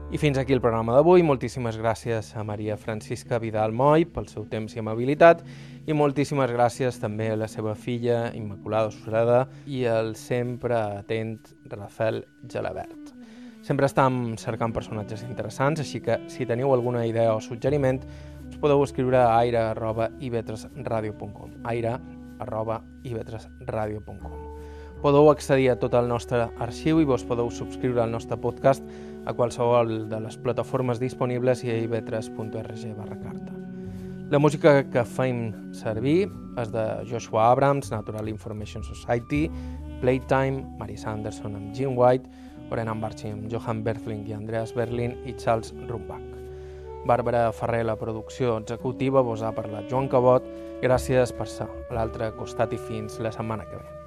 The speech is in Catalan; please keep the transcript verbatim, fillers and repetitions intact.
I fins aquí el programa d'avui. Moltíssimes gràcies a Maria Francisca Vidal Moll pel seu temps i amabilitat i moltíssimes gràcies també a la seva filla Immaculada Sureda i al sempre atent Rafael Gelabert. Sempre estem cercant personatges interessants, així que si teniu alguna idea o suggeriment us podeu escriure a aire arroba i ve tres radio punt com aire arroba i ve tres radio punt com. Podeu accedir a tot el nostre arxiu i vos podeu subscriure al nostre podcast a qualsevol de les plataformes disponibles i a i ve tres punt org barra carta. La música que fem servir és de Joshua Abrams, Natural Information Society, Playtime, Marisa Anderson amb Jim White, Orenan Barchi amb Johan Berthling i Andreas Berlin i Charles Rumbach. Bàrbara Ferrer, la producció executiva, vos ha parlat Joan Cabot. Gràcies per ser a l'altre costat i fins la setmana que ve.